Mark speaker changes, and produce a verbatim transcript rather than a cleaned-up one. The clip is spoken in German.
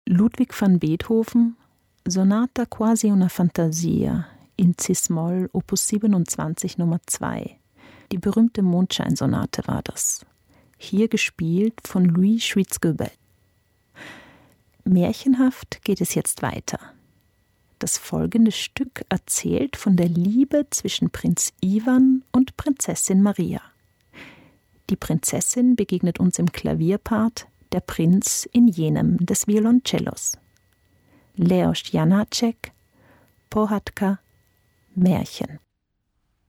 Speaker 1: Ludwig van Beethoven, Sonata quasi una fantasia, in Cis-Moll, Opus siebenundzwanzig Nummer zwei. Die berühmte Mondscheinsonate war das. Hier gespielt von Louis Schwyz-Goebel. Märchenhaft geht es jetzt weiter. Das folgende Stück erzählt von der Liebe zwischen Prinz Ivan und Prinzessin Maria. Die Prinzessin begegnet uns im Klavierpart, der Prinz in jenem des Violoncellos. Leos Janáček, Pohádka, Märchen.